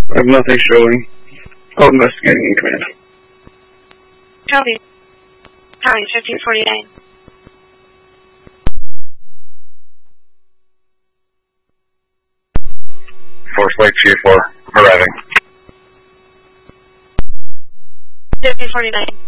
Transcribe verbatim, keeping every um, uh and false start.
I have nothing showing. Oh, investigating in command. Copy. Copy, fifteen forty-nine. Force Lake Chief four, arriving. fifteen forty-nine.